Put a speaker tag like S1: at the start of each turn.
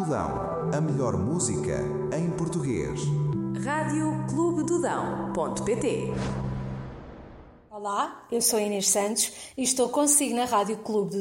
S1: Dão, a melhor música em português.
S2: radioclubedodão.pt.
S3: Olá, eu sou Inês Santos e estou consigo na Rádio Clube do